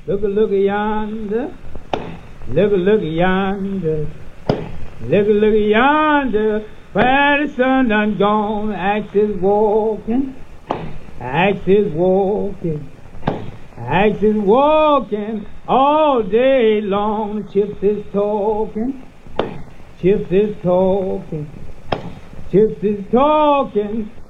look yonder. Look yonder. Look yonder. Where the sun done gone, axe is walking. Axe is walking. Axe is walking all day long. Chips is talking. Chips is talking. Chips is talking.